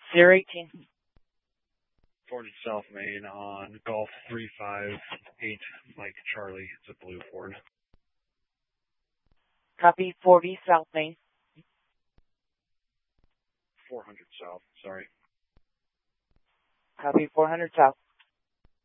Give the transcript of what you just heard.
Sierra 18. 40 South Main on Golf 358 Mike Charlie. It's a blue Ford. Copy 40 South Main. 400 South, sorry. Copy 400 South.